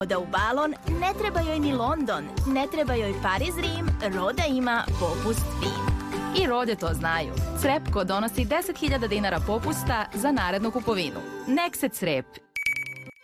Da u balon, ne treba joj ni London, ne treba joj Pariz, Rim, Roda ima popust fin. I Rode to znaju. Crepko donosi 10.000 dinara popusta za narednu kupovinu. Nek se crep